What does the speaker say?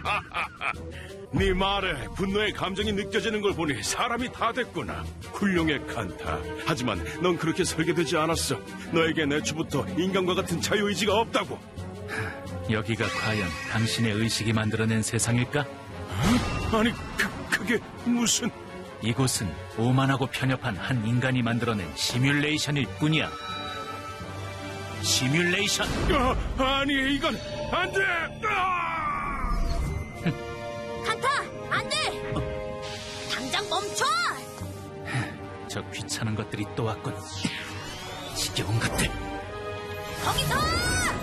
네 말에 분노의 감정이 느껴지는 걸 보니 사람이 다 됐구나. 훌륭해, 칸타. 하지만 넌 그렇게 설계되지 않았어. 너에겐 애초부터 인간과 같은 자유의지가 없다고. 여기가 과연 당신의 의식이 만들어낸 세상일까? 아니, 그게 무슨... 이곳은 오만하고 편협한 한 인간이 만들어낸 시뮬레이션일 뿐이야. 시뮬레이션! 아니, 이건 안 돼! 칸타, 안 돼! 당장 멈춰! 저 귀찮은 것들이 또 왔군. 지겨운 것들. 거기서!